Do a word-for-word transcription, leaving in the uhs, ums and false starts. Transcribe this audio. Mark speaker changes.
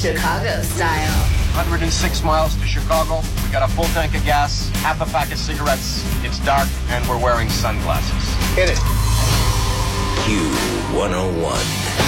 Speaker 1: Chicago style.
Speaker 2: one hundred six miles to Chicago. We got a full tank of gas, half a pack of cigarettes. It's dark, and we're wearing sunglasses.
Speaker 3: Hit it.
Speaker 4: Q one oh one.